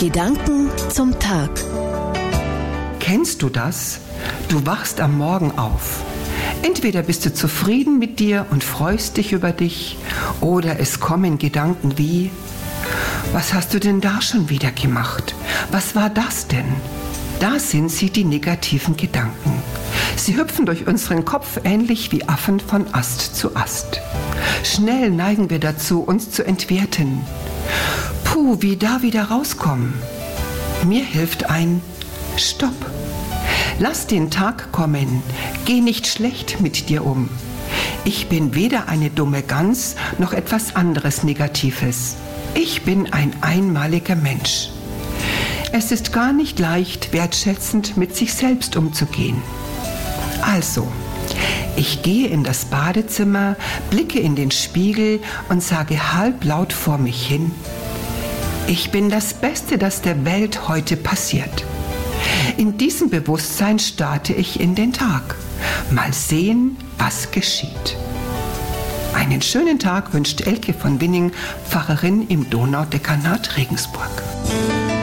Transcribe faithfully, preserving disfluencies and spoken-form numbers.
Gedanken zum Tag. Kennst du das? Du wachst am Morgen auf. Entweder bist du zufrieden mit dir und freust dich über dich, oder es kommen Gedanken wie: Was hast du denn da schon wieder gemacht? Was war das denn? Da sind sie, die negativen Gedanken. Sie hüpfen durch unseren Kopf ähnlich wie Affen von Ast zu Ast. Schnell neigen wir dazu, uns zu entwerten. Puh, wie da wieder rauskommen. Mir hilft ein Stopp. Lass den Tag kommen. Geh nicht schlecht mit dir um. Ich bin weder eine dumme Gans noch etwas anderes Negatives. Ich bin ein einmaliger Mensch. Es ist gar nicht leicht, wertschätzend mit sich selbst umzugehen. Also, ich gehe in das Badezimmer, blicke in den Spiegel und sage halblaut vor mich hin: Ich bin das Beste, das der Welt heute passiert. In diesem Bewusstsein starte ich in den Tag. Mal sehen, was geschieht. Einen schönen Tag wünscht Elke von Winning, Pfarrerin im Donaudekanat Regensburg.